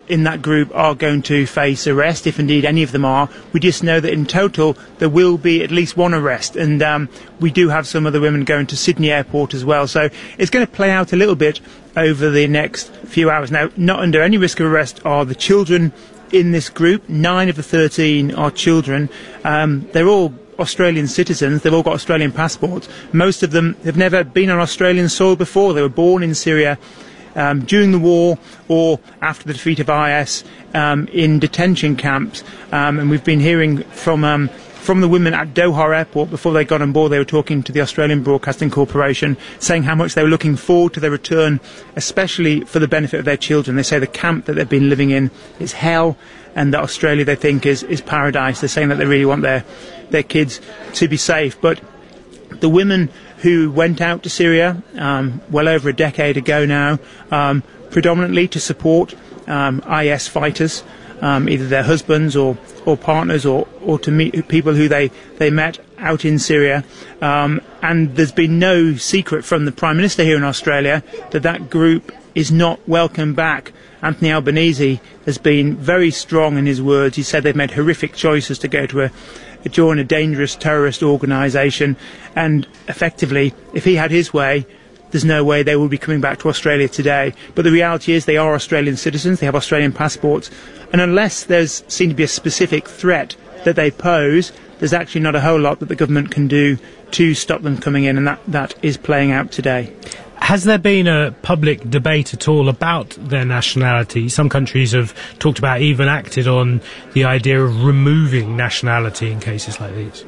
in that group are going to face arrest, if indeed any of them are. We just know that in total there will be at least one arrest, and we do have some other women going to Sydney Airport as well. So it's going to play out a little bit over the next few hours. Now, not under any risk of arrest are the children in this group. 9 of the 13 are children. They're all Australian citizens. They've all got Australian passports. Most of them have never been on Australian soil before. They were born in Syria during the war or after the defeat of IS in detention camps. And we've been hearing from the women at Doha Airport. Before they got on board, they were talking to the Australian Broadcasting Corporation, saying how much they were looking forward to their return, especially for the benefit of their children. They say the camp that they've been living in is hell, and that Australia, they think, is paradise. They're saying that they really want their kids to be safe. But the women who went out to Syria well over a decade ago now, predominantly to support IS fighters, either their husbands or partners or to meet people who they met out in Syria. And there's been no secret from the Prime Minister here in Australia that group is not welcome back. Anthony Albanese has been very strong in his words. He said they've made horrific choices to go to join a dangerous terrorist organisation, and effectively, if he had his way, there's no way they will be coming back to Australia today. But the reality is they are Australian citizens, they have Australian passports, and unless there's seen to be a specific threat that they pose, there's actually not a whole lot that the government can do to stop them coming in, and that is playing out today. Has there been a public debate at all about their nationality? Some countries have talked about, even acted on the idea of removing nationality in cases like these.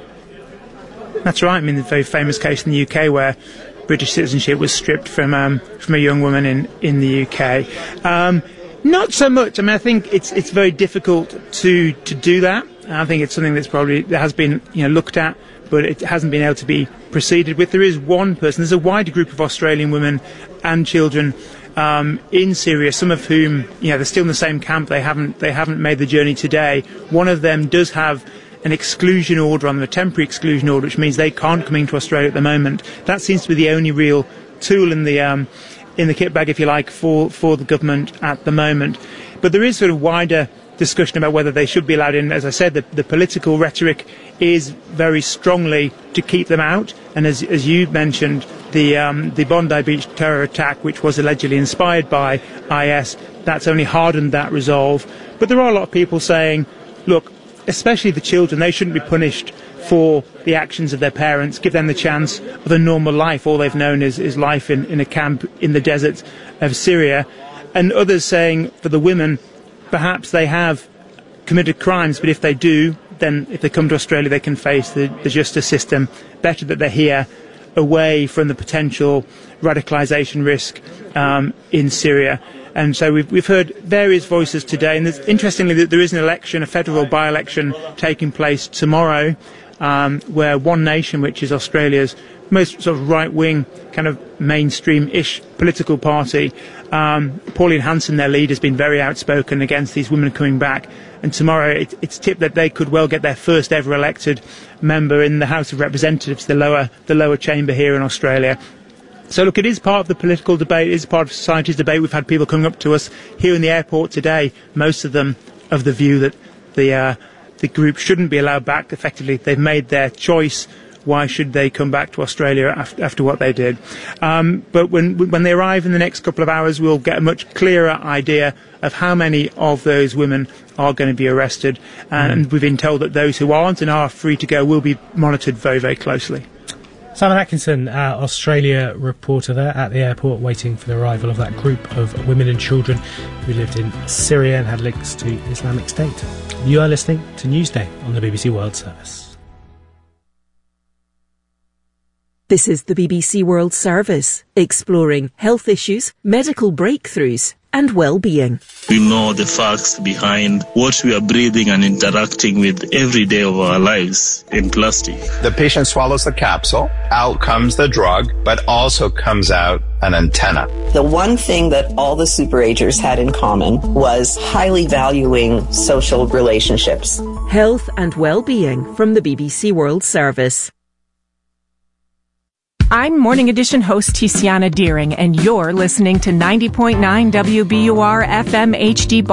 That's right. I mean, the very famous case in the UK where British citizenship was stripped from a young woman in the UK. Not so much. I mean, I think it's very difficult to do that. I think it's something that has been looked at, but it hasn't been able to be proceeded with. There is one person. There's a wider group of Australian women and children in Syria, some of whom they're still in the same camp. They haven't made the journey today. One of them does have an exclusion order on them, a temporary exclusion order, which means they can't come into Australia at the moment. That seems to be the only real tool in the kit bag, if you like, for the government at the moment. But there is sort of wider discussion about whether they should be allowed in. As I said, the political rhetoric is very strongly to keep them out. And as you mentioned, the Bondi Beach terror attack, which was allegedly inspired by IS, that's only hardened that resolve. But there are a lot of people saying, look, especially the children, they shouldn't be punished for the actions of their parents. Give them the chance of a normal life. All they've known is life in a camp in the deserts of Syria. And others saying, for the women, perhaps they have committed crimes, but if they do, then if they come to Australia, they can face the justice system. Better that they're here, away from the potential radicalisation risk in Syria. And so we've heard various voices today. And interestingly, there is an election, a federal by-election taking place tomorrow, where One Nation, which is Australia's most sort of right-wing, kind of mainstream-ish political party, Pauline Hanson, their leader, has been very outspoken against these women coming back. And tomorrow it's tipped that they could well get their first ever elected member in the House of Representatives, the lower chamber here in Australia. So look, it is part of the political debate, it is part of society's debate. We've had people coming up to us here in the airport today, most of them of the view that the group shouldn't be allowed back. Effectively, they've made their choice. Why should they come back to Australia after what they did? But when they arrive in the next couple of hours, we'll get a much clearer idea of how many of those women are going to be arrested. And we've been told that those who aren't and are free to go will be monitored very, very closely. Simon Atkinson, our Australia reporter there at the airport, waiting for the arrival of that group of women and children who lived in Syria and had links to Islamic State. You are listening to Newsday on the BBC World Service. This is the BBC World Service, exploring health issues, medical breakthroughs and well-being. We know the facts behind what we are breathing and interacting with every day of our lives in plastic. The patient swallows the capsule, out comes the drug, but also comes out an antenna. The one thing that all the superagers had in common was highly valuing social relationships. Health and well-being from the BBC World Service. I'm Morning Edition host Tiziana Deering, and you're listening to 90.9 WBUR FM HD